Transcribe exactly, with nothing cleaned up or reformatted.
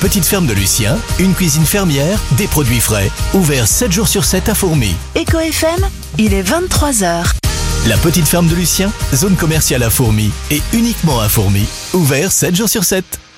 petite ferme de Lucien, une cuisine fermière, des produits frais. Ouvert sept jours sur sept à Fourmies. Eco F M, il est vingt-trois heures. La petite ferme de Lucien, zone commerciale à Fourmies et uniquement à Fourmies. Ouvert sept jours sur sept.